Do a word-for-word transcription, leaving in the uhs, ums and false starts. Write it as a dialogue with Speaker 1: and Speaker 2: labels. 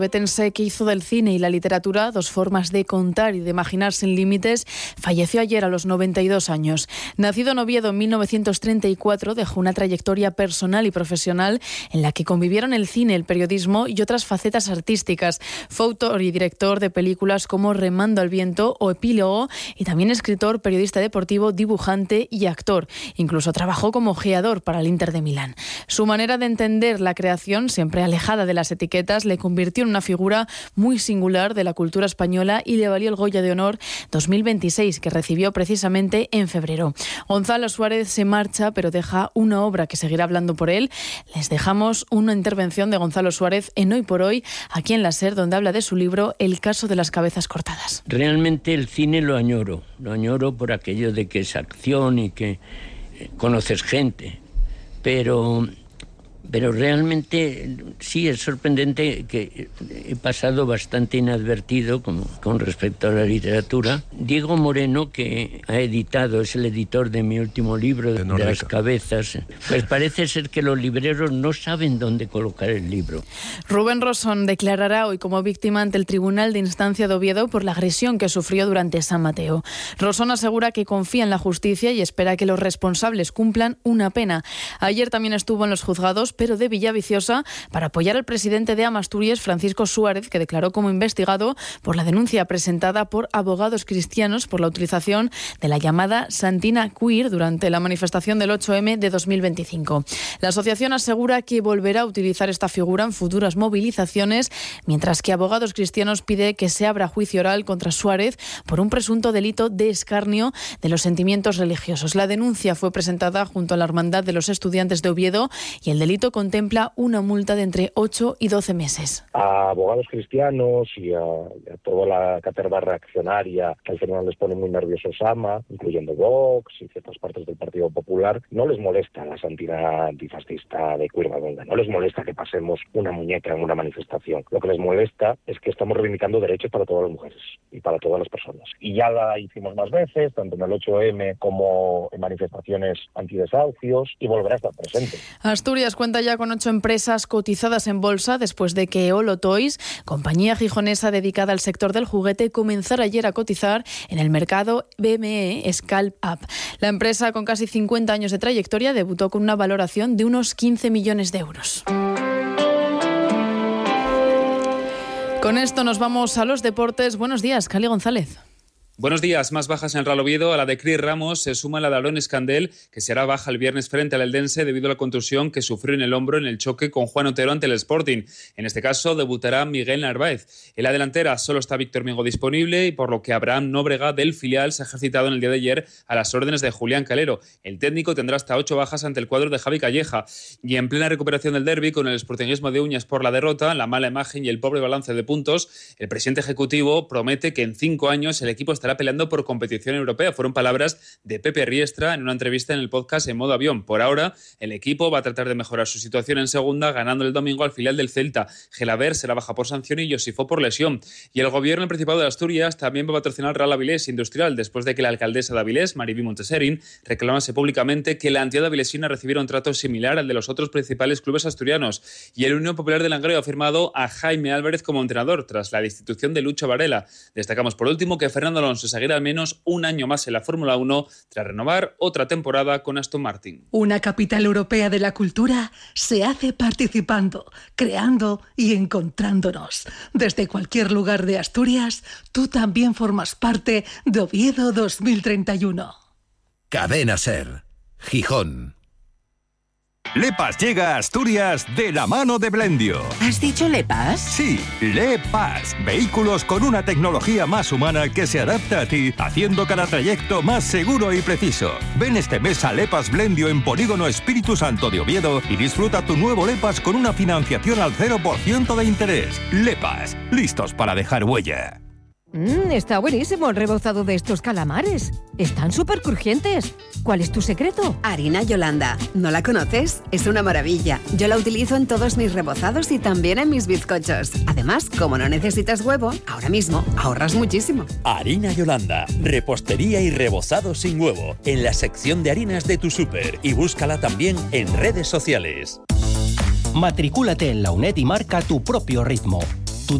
Speaker 1: Betense, que hizo del cine y la literatura dos formas de contar y de imaginar sin límites, falleció ayer a los noventa y dos años. Nacido en Oviedo en mil novecientos treinta y cuatro, dejó una trayectoria personal y profesional en la que convivieron el cine, el periodismo y otras facetas artísticas. Fue autor y director de películas como Remando al viento o Epílogo, y también escritor, periodista deportivo, dibujante y actor. Incluso trabajó como ojeador para el Inter de Milán. Su manera de entender la creación, siempre alejada de las etiquetas, le convirtió en una figura muy singular de la cultura española y le valió el Goya de Honor dos mil veintiséis, que recibió precisamente en febrero. Gonzalo Suárez se marcha, pero deja una obra que seguirá hablando por él. Les dejamos una intervención de Gonzalo Suárez en Hoy por Hoy, aquí en la SER, donde habla de su libro El caso de las cabezas cortadas.
Speaker 2: Realmente el cine lo añoro, lo añoro por aquello de que es acción y que conoces gente, pero... Pero realmente sí es sorprendente que he pasado bastante inadvertido con, con respecto a la literatura. Diego Moreno, que ha editado, es el editor de mi último libro, de, de las cabezas, pues parece ser que los libreros no saben dónde colocar el libro.
Speaker 1: Rubén Rosón declarará hoy como víctima ante el Tribunal de Instancia de Oviedo por la agresión que sufrió durante San Mateo. Rosón asegura que confía en la justicia y espera que los responsables cumplan una pena. Ayer también estuvo en los juzgados, pero de Villaviciosa, para apoyar al presidente de Amasturias, Francisco Suárez, que declaró como investigado por la denuncia presentada por abogados cristianos por la utilización de la llamada Santina Queer durante la manifestación del ocho eme de dos mil veinticinco. La asociación asegura que volverá a utilizar esta figura en futuras movilizaciones, mientras que abogados cristianos pide que se abra juicio oral contra Suárez por un presunto delito de escarnio de los sentimientos religiosos. La denuncia fue presentada junto a la Hermandad de los Estudiantes de Oviedo y el delito contempla una multa de entre ocho y doce meses.
Speaker 3: A abogados cristianos y a, a toda la caterva reaccionaria que al final les pone muy nerviosos ama, incluyendo Vox y ciertas partes del Partido Popular, no les molesta la santidad antifascista de Cuervadonga, no les molesta que pasemos una muñeca en una manifestación. Lo que les molesta es que estamos reivindicando derechos para todas las mujeres y para todas las personas. Y ya la hicimos más veces, tanto en el ocho eme como en manifestaciones antidesahucios, y volverá a estar presente.
Speaker 1: Asturias cuenta ya con ocho empresas cotizadas en bolsa después de que Olo Toys, compañía gijonesa dedicada al sector del juguete, comenzara ayer a cotizar en el mercado B M E Scalp Up. La empresa, con casi cincuenta años de trayectoria, debutó con una valoración de unos quince millones de euros. Con esto nos vamos a los deportes. Buenos días, Cali González.
Speaker 4: Buenos días. Más bajas en el Real Oviedo. A la de Cris Ramos se suma la de Alon Escandel, que será baja el viernes frente al Eldense debido a la contusión que sufrió en el hombro en el choque con Juan Otero ante el Sporting. En este caso debutará Miguel Narváez. En la delantera solo está Víctor Mingo disponible, y por lo que Abraham Nóbrega del filial se ha ejercitado en el día de ayer a las órdenes de Julián Calero. El técnico tendrá hasta ocho bajas ante el cuadro de Javi Calleja. Y en plena recuperación del derbi, con el sportinguismo de uñas por la derrota, la mala imagen y el pobre balance de puntos, el presidente ejecutivo promete que en cinco años el equipo estará peleando por competición europea. Fueron palabras de Pepe Riestra en una entrevista en el podcast En Modo Avión. Por ahora, el equipo va a tratar de mejorar su situación en segunda, ganando el domingo al filial del Celta. Gelaber será baja por sanción y Josifó por lesión. Y el gobierno del Principado de Asturias también va a patrocinar Real Avilés Industrial, después de que la alcaldesa de Avilés, Maribí Monteserín, reclamase públicamente que la entidad avilesina recibiera un trato similar al de los otros principales clubes asturianos. Y el Unión Popular de Langreo ha firmado a Jaime Álvarez como entrenador, tras la destitución de Lucho Varela. Destacamos por último que Fernando Alonso seguirá al menos un año más en la Fórmula uno tras renovar otra temporada con Aston Martin.
Speaker 5: Una capital europea de la cultura se hace participando, creando y encontrándonos. Desde cualquier lugar de Asturias, tú también formas parte de Oviedo dos mil treinta y uno.
Speaker 6: Cadena SER, Gijón.
Speaker 7: Lepas llega a Asturias de la mano de Blendio.
Speaker 8: ¿Has dicho Lepas?
Speaker 7: Sí, Lepas. Vehículos con una tecnología más humana que se adapta a ti, haciendo cada trayecto más seguro y preciso. Ven este mes a Lepas Blendio en Polígono Espíritu Santo de Oviedo y disfruta tu nuevo Lepas con una financiación al cero por ciento de interés. Lepas, listos para dejar huella.
Speaker 9: Mmm, está buenísimo el rebozado de estos calamares. Están súper crujientes. ¿Cuál es tu secreto?
Speaker 10: Harina Yolanda. ¿No la conoces? Es una maravilla. Yo la utilizo en todos mis rebozados y también en mis bizcochos. Además, como no necesitas huevo, ahora mismo ahorras muchísimo.
Speaker 11: Harina Yolanda. Repostería y rebozado sin huevo. En la sección de harinas de tu súper. Y búscala también en redes sociales.
Speaker 12: Matricúlate en la UNED y marca tu propio ritmo.